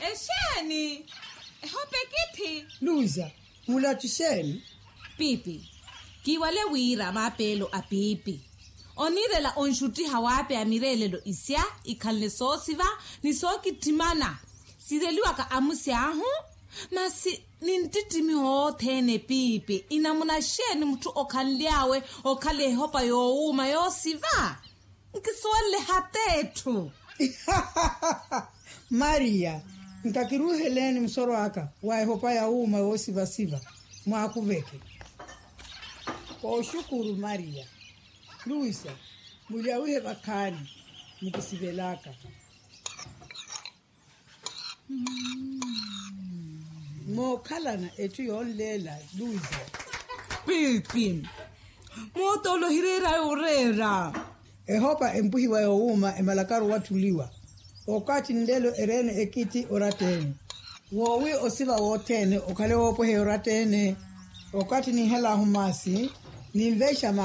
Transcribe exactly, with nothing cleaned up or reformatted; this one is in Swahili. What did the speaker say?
Esheni. Hope kithi. Luisa, mula tusheni. Pipi. Kiwale wira mapelo a pipi. Onirela onshuti hawape amirelelo isya ikalne sosiva ni soki timana. Sideliwa ka amusi ahu. Masi nintitimi hothene pipi. Inamuna sheni mtu okanliawe okale hopa yo uma yo siva. Nkiswale hatetu. Maria, nkakiruheleni msoro aka. Wae hopa ya uma yo siva siva. Mwakuveke. Kwa shukuru Maria. Luisa, mulia uhe bakani. Nikisibelaka. Mm. Mo kalana etu yon lela, Luisa. Pipi. Mo tolo hirera urera. Ehopa empuhi wa youma emalakaru watuliwa. Okati ndelo erene ekiti oratene. Wowi osiva wotene okale wopo he oratene. Okati ni hela humasi. Ni mvesha